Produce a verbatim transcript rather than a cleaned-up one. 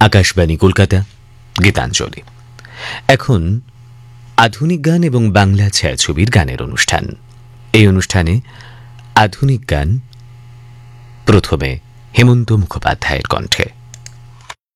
আকাশবাণী কলকাতা, গীতাঞ্জলি। এখন আধুনিক গান এবং বাংলা ছায়াছবির গানের অনুষ্ঠান। এই অনুষ্ঠানে আধুনিক গান প্রথমে হেমন্ত মুখোপাধ্যায়ের কণ্ঠে।